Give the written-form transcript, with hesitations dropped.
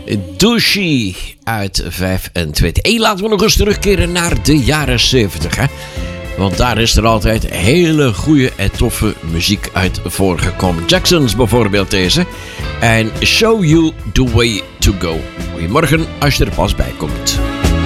Douchy uit 25. Hey, laten we nog eens terugkeren naar de jaren 70. Hè? Want daar is er altijd hele goede en toffe muziek uit voorgekomen. Jacksons bijvoorbeeld deze. En Show You The Way To Go. Goedemorgen als je er pas bij komt.